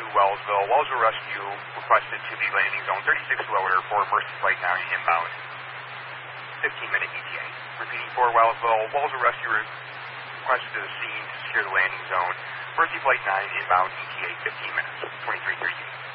Wellsville. Wellsville Rescue requested to the landing zone 36 Low Airport, Mercy Flight 9 inbound. 15-minute ETA. Repeating for Wellsville. Wellsville Rescue requested to the scene to secure the landing zone. Mercy Flight 9 inbound ETA 15 minutes. 2338.